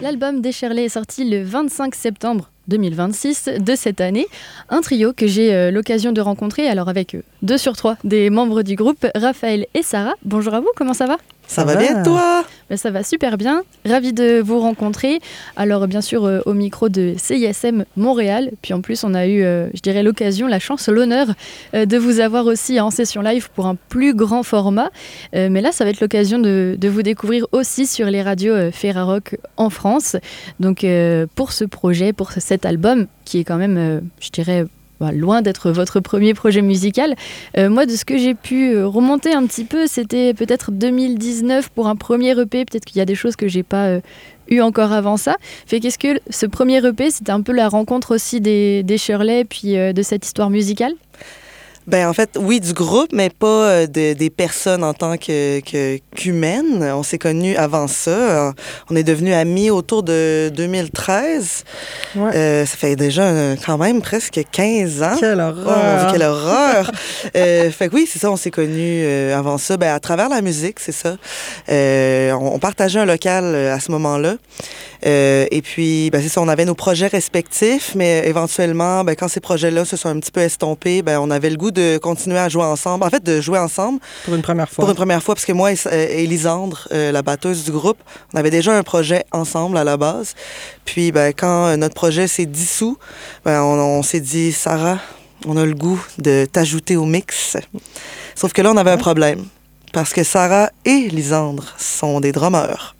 L'album Décherlé est sorti le 25 septembre 2026 de cette année. Un trio que j'ai l'occasion de rencontrer, alors avec 2 sur 3 des membres du groupe, Raphaël et Sarah. Bonjour à vous, comment ça va ? Ça va bien, toi ? Ça va super bien, ravi de vous rencontrer. Alors bien sûr au micro de CISM Montréal, puis en plus on a eu, je dirais l'occasion, la chance, l'honneur de vous avoir aussi en session live pour un plus grand format. Mais là ça va être l'occasion de vous découvrir aussi sur les radios Ferrarock en France. Donc pour ce projet, pour cet album qui est quand même, je dirais, loin d'être votre premier projet musical. Moi, de ce que j'ai pu remonter un petit peu, c'était peut-être 2019 pour un premier EP. Peut-être qu'il y a des choses que j'ai pas eu encore avant ça. Qu'est-ce que ce premier EP, c'était un peu la rencontre aussi des Shirley, puis de cette histoire musicale ? Ben en fait, oui, du groupe, mais pas des personnes en tant qu'humaines. On s'est connus avant ça. On est devenus amis autour de 2013. Ouais. Ça fait déjà quand même presque 15 ans. Quelle horreur! Oh, quelle horreur! Fait que oui, c'est ça, on s'est connus avant ça. Ben à travers la musique, c'est ça. On partageait un local à ce moment-là. Et puis, ben c'est ça, on avait nos projets respectifs, mais éventuellement, ben quand ces projets-là se sont un petit peu estompés, ben on avait le goût de continuer à jouer ensemble. En fait, de jouer ensemble. Pour une première fois. Pour une première fois, parce que moi et Lisandre, la batteuse du groupe, on avait déjà un projet ensemble à la base. Puis, ben quand notre projet s'est dissous, ben on s'est dit, Sarah, on a le goût de t'ajouter au mix. Sauf que là, on avait un problème. Parce que Sarah et Lisandre sont des drummers.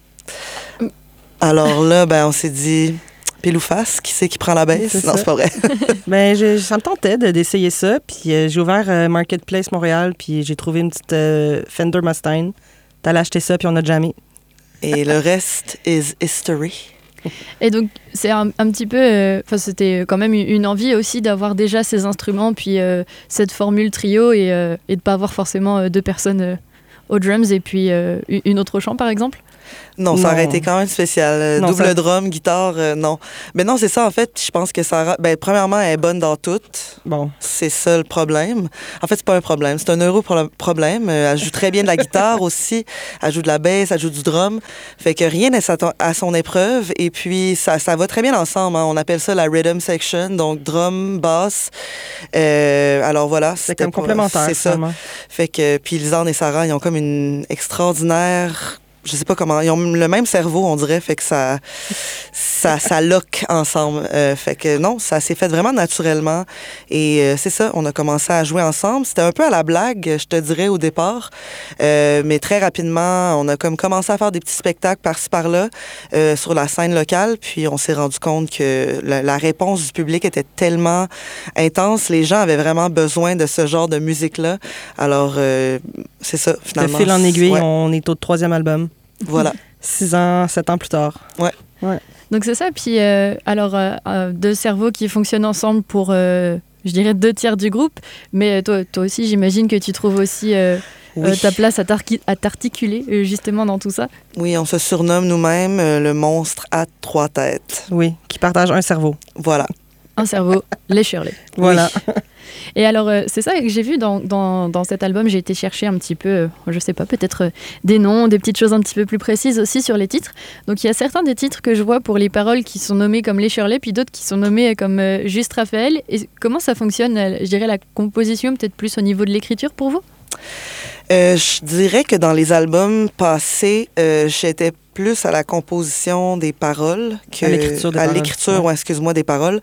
Alors là, ben on s'est dit, pile ou face, qui c'est qui prend la baisse? Non, c'est pas vrai. Ben, ça me tentait d'essayer ça. Puis j'ai ouvert Marketplace Montréal, puis j'ai trouvé une petite Fender Mustang. T'allais acheter ça, puis on a jamais. Et le reste is history. Et donc, c'est un petit peu... c'était quand même une envie aussi d'avoir déjà ces instruments, puis cette formule trio, et de ne pas avoir forcément 2 personnes aux drums et puis une autre au chant, par exemple. Non, ça aurait été quand même spécial. Non, double drum, guitare, non. Mais non, c'est ça, en fait, je pense que Sarah, ben, premièrement, elle est bonne dans tout. Bon. C'est ça le problème. En fait, c'est pas un problème, c'est un heureux problème. Elle joue très bien de la guitare aussi. Elle joue de la basse, elle joue du drum. Fait que rien n'est à son épreuve. Et puis, ça va très bien ensemble. Hein. On appelle ça la rhythm section, donc drum, basse. Alors voilà. C'est comme complémentaire, c'est ça. Vraiment. Fait que, puis Lisandre et Sarah, ils ont comme une extraordinaire... Je sais pas comment, ils ont le même cerveau, on dirait, fait que ça lock ensemble. Fait que non, ça s'est fait vraiment naturellement. Et c'est ça, on a commencé à jouer ensemble. C'était un peu à la blague, je te dirais, au départ. Mais très rapidement, on a comme commencé à faire des petits spectacles par-ci, par-là, sur la scène locale. Puis on s'est rendu compte que la réponse du public était tellement intense. Les gens avaient vraiment besoin de ce genre de musique-là. Alors, c'est ça, finalement. De fil en aiguille, ouais. On est au 3e album. Voilà. 6 ans, 7 ans plus tard. Ouais. Donc c'est ça, puis alors 2 cerveaux qui fonctionnent ensemble pour, je dirais, 2 tiers du groupe, mais toi aussi, j'imagine que tu trouves aussi ta place à t'articuler justement dans tout ça. Oui, on se surnomme nous-mêmes le monstre à 3 têtes. Oui, qui partage un cerveau. Voilà. Un cerveau, les Shirley. Voilà. Oui. Et alors, c'est ça que j'ai vu dans cet album. J'ai été chercher un petit peu, je sais pas, peut-être des noms, des petites choses un petit peu plus précises aussi sur les titres. Donc, il y a certains des titres que je vois pour les paroles qui sont nommés comme les Shirley, puis d'autres qui sont nommés comme juste Raphaël. Et comment ça fonctionne, je dirais, la composition, peut-être plus au niveau de l'écriture pour vous? Je dirais que dans les albums passés, j'étais plus à la composition des paroles à l'écriture des paroles. Ouais, excuse-moi, des paroles.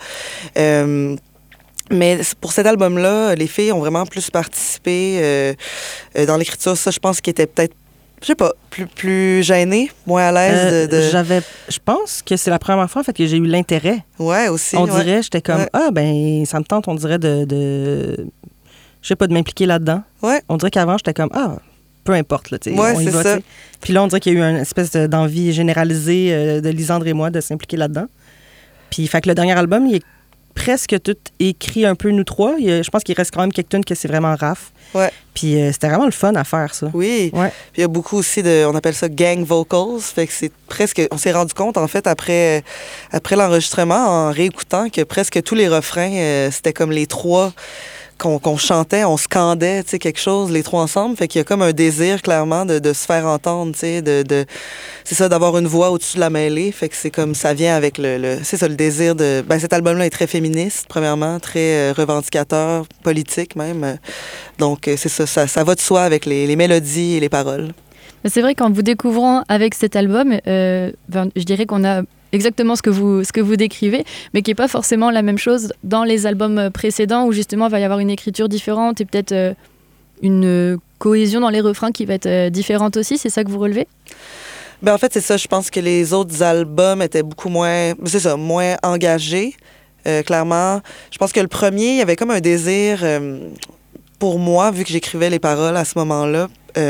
Mais pour cet album-là, les filles ont vraiment plus participé dans l'écriture. Ça, je pense qu'ils étaient peut-être, je sais pas, plus gênés, moins à l'aise Je pense que c'est la première fois en fait que j'ai eu l'intérêt. Ouais, aussi. On dirait, j'étais comme, ben ça me tente, on dirait je sais pas, de m'impliquer là-dedans. Ouais. On dirait qu'avant, j'étais comme, peu importe, là, tu sais, ouais, on y va, ça. T'sais. Puis là, on dirait qu'il y a eu une espèce d'envie généralisée de Lisandre et moi de s'impliquer là-dedans. Puis, fait que le dernier album, il est presque tout écrit un peu nous trois. Je pense qu'il reste quand même quelques tunes que c'est vraiment raf. Ouais. Puis c'était vraiment le fun à faire, ça. Oui. Ouais. Puis il y a beaucoup aussi on appelle ça gang vocals. Fait que c'est presque, on s'est rendu compte, en fait, après l'enregistrement, en réécoutant, que presque tous les refrains, c'était comme les trois qu'on chantait, on scandait, tu sais, quelque chose, les trois ensemble. Fait qu'il y a comme un désir, clairement, de se faire entendre, tu sais, c'est ça, d'avoir une voix au-dessus de la mêlée. Fait que c'est comme, ça vient avec c'est ça, le désir de... Ben, cet album-là est très féministe, premièrement, très revendicateur, politique même. Donc, c'est ça, ça va de soi avec les mélodies et les paroles. C'est vrai qu'en vous découvrant avec cet album, je dirais qu'on a exactement ce que vous décrivez, mais qui n'est pas forcément la même chose dans les albums précédents où justement il va y avoir une écriture différente et peut-être une cohésion dans les refrains qui va être différente aussi. C'est ça que vous relevez? Ben, en fait, c'est ça. Je pense que les autres albums étaient beaucoup moins, c'est ça, moins engagés, clairement. Je pense que le premier, il y avait comme un désir, pour moi, vu que j'écrivais les paroles à ce moment-là,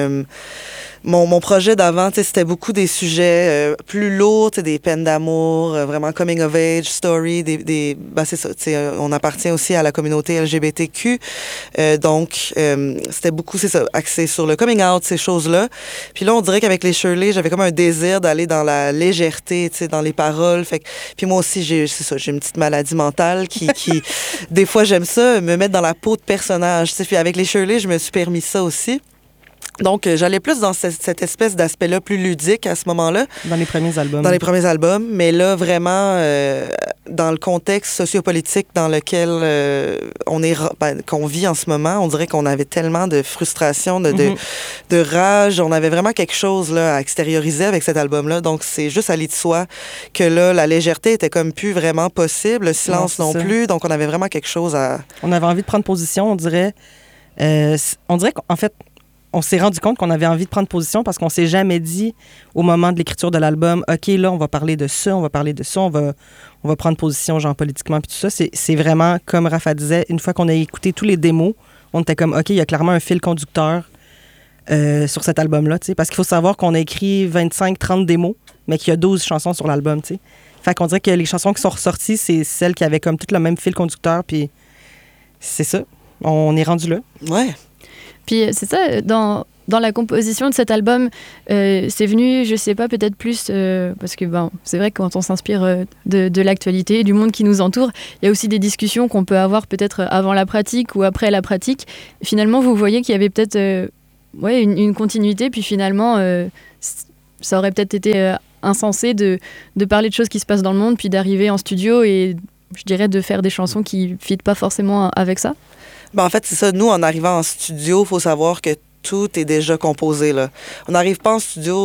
mon projet d'avant, c'était beaucoup des sujets plus lourds, des peines d'amour, vraiment coming of age story, ben c'est ça, on appartient aussi à la communauté LGBTQ, donc c'était beaucoup, c'est ça, axé sur le coming out, ces choses-là. Puis là, on dirait qu'avec les Shirley, j'avais comme un désir d'aller dans la légèreté, dans les paroles. Puis moi aussi, j'ai une petite maladie mentale qui des fois, j'aime ça, me mettre dans la peau de personnage. Puis avec les Shirley, je me suis permis ça aussi. Donc, j'allais plus dans cette espèce d'aspect-là plus ludique à ce moment-là. Dans les premiers albums. Dans les premiers albums. Mais là, vraiment, dans le contexte sociopolitique dans lequel qu'on vit en ce moment, on dirait qu'on avait tellement de frustration, de rage. On avait vraiment quelque chose là, à extérioriser avec cet album-là. Donc, c'est juste aller de soi que là, la légèreté était comme plus vraiment possible, le silence non plus. Donc, on avait vraiment quelque chose à... On avait envie de prendre position, on dirait. On dirait qu'en fait... On s'est rendu compte qu'on avait envie de prendre position parce qu'on s'est jamais dit au moment de l'écriture de l'album, OK, là, on va parler de ça, on va parler de ça, on va prendre position, genre, politiquement, puis tout ça. C'est vraiment, comme Rafa disait, une fois qu'on a écouté tous les démos, on était comme, OK, il y a clairement un fil conducteur sur cet album-là, tu sais, parce qu'il faut savoir qu'on a écrit 25-30 démos, mais qu'il y a 12 chansons sur l'album, tu sais. Fait qu'on dirait que les chansons qui sont ressorties, c'est celles qui avaient comme tout le même fil conducteur, puis c'est ça. On est rendu là. Ouais. Puis c'est ça, dans la composition de cet album, c'est venu, je sais pas, peut-être plus, parce que c'est vrai que quand on s'inspire de l'actualité, du monde qui nous entoure, il y a aussi des discussions qu'on peut avoir peut-être avant la pratique ou après la pratique. Finalement, vous voyez qu'il y avait peut-être une continuité, puis finalement, ça aurait peut-être été insensé de parler de choses qui se passent dans le monde, puis d'arriver en studio et, je dirais, de faire des chansons qui ne fitent pas forcément avec ça. Ben, en fait, c'est ça. Nous, en arrivant en studio, il faut savoir que tout est déjà composé, là. On n'arrive pas en studio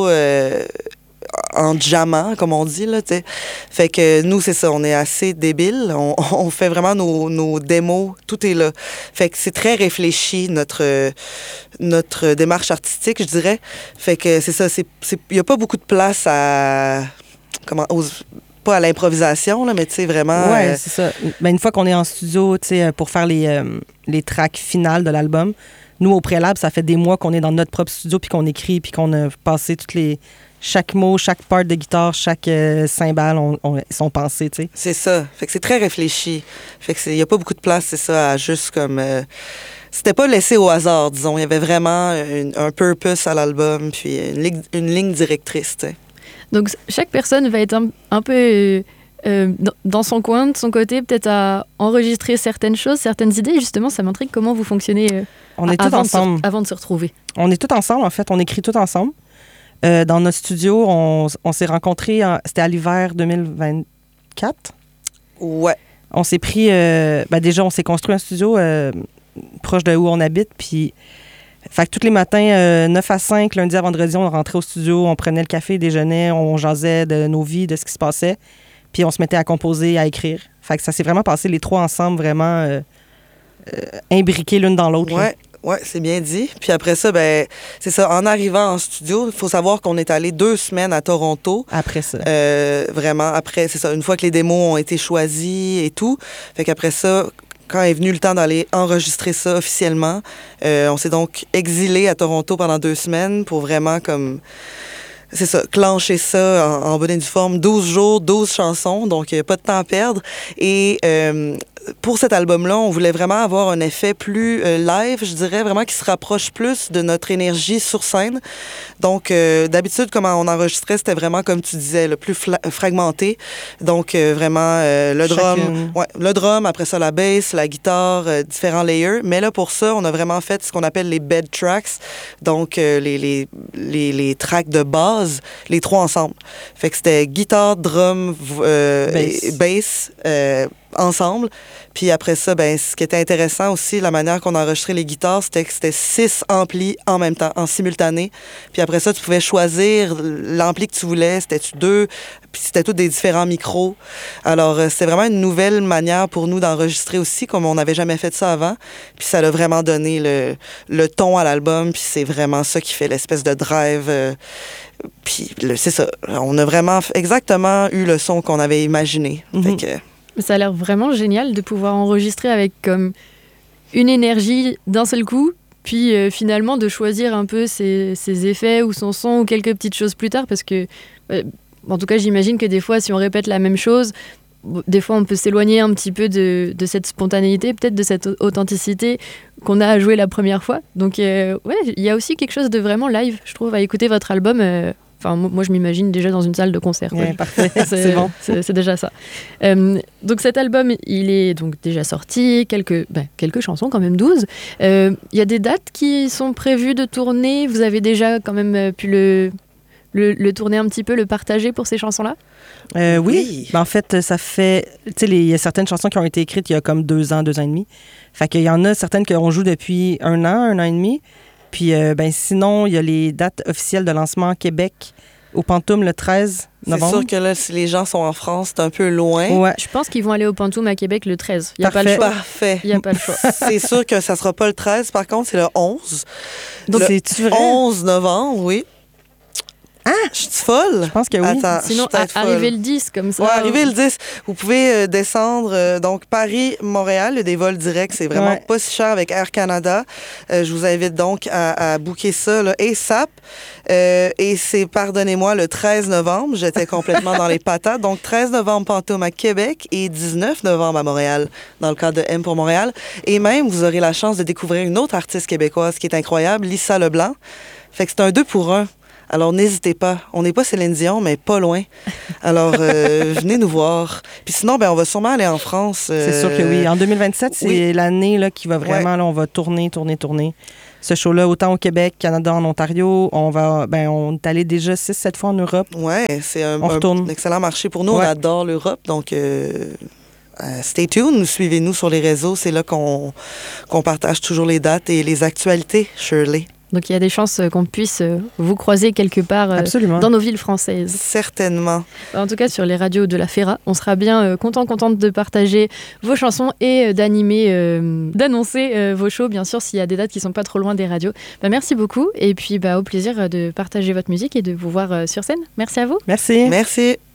en jammant, comme on dit, là, t'sais. Fait que nous, c'est ça. On est assez débiles. On fait vraiment nos démos. Tout est là. Fait que c'est très réfléchi, notre démarche artistique, je dirais. Fait que c'est ça. Il n'y a pas beaucoup de place à... pas à l'improvisation, là, mais tu sais, vraiment... Oui, c'est ça. Ben, une fois qu'on est en studio, tu sais, pour faire les tracks finales de l'album, nous, au préalable, ça fait des mois qu'on est dans notre propre studio, puis qu'on écrit, puis qu'on a passé chaque mot, chaque part de guitare, chaque cymbale, ils sont pensés, tu sais. C'est ça. Fait que c'est très réfléchi. Fait que il n'y a pas beaucoup de place, c'est ça, à juste comme... C'était pas laissé au hasard, disons. Il y avait vraiment un purpose à l'album, puis une ligne directrice, tu sais. Donc, chaque personne va être un peu dans son coin, de son côté, peut-être à enregistrer certaines choses, certaines idées. Et justement, ça m'intrigue comment vous fonctionnez on est tous ensemble. Avant de se retrouver. On est tous ensemble, en fait. On écrit tous ensemble. Dans notre studio, on s'est rencontrés, c'était à l'hiver 2024. Ouais. On s'est pris... déjà, on s'est construit un studio proche de où on habite, puis... Fait que tous les matins, 9 à 5, lundi à vendredi, on rentrait au studio, on prenait le café, déjeunait, on jasait de nos vies, de ce qui se passait, puis on se mettait à composer, à écrire. Fait que ça s'est vraiment passé les trois ensemble, vraiment imbriqués l'une dans l'autre. Ouais, c'est bien dit. Puis après ça, c'est ça, en arrivant en studio, il faut savoir qu'on est allé 2 semaines à Toronto. Après ça. Vraiment, après, c'est ça, une fois que les démos ont été choisis et tout. Fait qu'après ça... Quand est venu le temps d'aller enregistrer ça officiellement, on s'est donc exilé à Toronto pendant 2 semaines pour vraiment comme... C'est ça, clencher ça en bonne et due forme. 12 jours, 12 chansons, donc pas de temps à perdre. Et pour cet album-là, on voulait vraiment avoir un effet plus live, je dirais, vraiment qui se rapproche plus de notre énergie sur scène. Donc, d'habitude, comment on enregistrait, c'était vraiment, comme tu disais, le plus fragmenté. Donc, vraiment, le drum, après ça, la bass, la guitare, différents layers. Mais là, pour ça, on a vraiment fait ce qu'on appelle les bed tracks. Donc, les tracks de base, les trois ensemble. Fait que c'était guitare, drum, bass ensemble. Puis après ça, ben, ce qui était intéressant aussi, la manière qu'on enregistrait les guitares, c'était que c'était 6 amplis en même temps, en simultané. Puis après ça, tu pouvais choisir l'ampli que tu voulais. C'était-tu 2? Puis c'était tous des différents micros. Alors, c'était vraiment une nouvelle manière pour nous d'enregistrer aussi, comme on n'avait jamais fait ça avant. Puis ça a vraiment donné le ton à l'album. Puis c'est vraiment ça qui fait l'espèce de drive. Puis c'est ça. On a vraiment exactement eu le son qu'on avait imaginé. Fait que... Ça a l'air vraiment génial de pouvoir enregistrer avec comme une énergie d'un seul coup, puis finalement de choisir un peu ses effets ou son son ou quelques petites choses plus tard, parce que, en tout cas, j'imagine que des fois, si on répète la même chose, des fois, on peut s'éloigner un petit peu de cette spontanéité, peut-être de cette authenticité qu'on a à jouer la première fois. Donc, ouais, il y a aussi quelque chose de vraiment live, je trouve, à écouter votre album. Enfin, moi, je m'imagine déjà dans une salle de concert. Ouais, parfait, c'est bon. C'est déjà ça. Donc, cet album, il est donc déjà sorti, quelques chansons, quand même 12. Il y a des dates qui sont prévues de tourner. Vous avez déjà quand même pu le tourner un petit peu, le partager pour ces chansons-là? Oui. Ben, en fait, ça fait... Tu sais, il y a certaines chansons qui ont été écrites il y a comme 2 ans et demi. Fait qu'il y en a certaines qu'on joue depuis 1 an et demi. Puis, sinon, il y a les dates officielles de lancement Québec au Pantoum le 13 novembre. C'est sûr que là, si les gens sont en France, c'est un peu loin. Ouais. Je pense qu'ils vont aller au Pantoum à Québec le 13. Il n'y a pas le choix. Parfait. Il n'y a pas le choix. C'est sûr que ça ne sera pas le 13. Par contre, c'est le 11. Donc, c'est-tu vrai? 11 novembre, oui. Ah! Je suis folle? Je pense que oui. Attends, sinon, arriver le 10 comme ça. Ouais, arriver le 10. Vous pouvez descendre. Donc, Paris-Montréal, il y a des vols directs. C'est vraiment pas si cher avec Air Canada. Je vous invite donc à booker ça là, ASAP. Et c'est, pardonnez-moi, le 13 novembre. J'étais complètement dans les patates. Donc, 13 novembre, Pantoum à Québec et 19 novembre à Montréal, dans le cadre de M pour Montréal. Et même, vous aurez la chance de découvrir une autre artiste québécoise qui est incroyable, Lisa Leblanc. Fait que c'est un 2 pour 1. Alors, n'hésitez pas. On n'est pas Céline Dion, mais pas loin. Alors, venez nous voir. Puis sinon, on va sûrement aller en France. C'est sûr que oui. En 2027, c'est l'année là, qui va vraiment... Là, on va tourner. Ce show-là, autant au Québec, Canada, en Ontario. On est allé déjà 6-7 fois en Europe. Oui, c'est un excellent marché pour nous. Ouais. On adore l'Europe. Donc... stay tuned, suivez-nous sur les réseaux. C'est là qu'on partage toujours les dates et les actualités, Shirley. Donc il y a des chances qu'on puisse vous croiser quelque part dans nos villes françaises. Certainement. En tout cas, sur les radios de la FERA, on sera bien contente de partager vos chansons et d'annoncer vos shows, bien sûr, s'il y a des dates qui ne sont pas trop loin des radios. Merci beaucoup et puis au plaisir de partager votre musique et de vous voir sur scène. Merci à vous. Merci. Merci.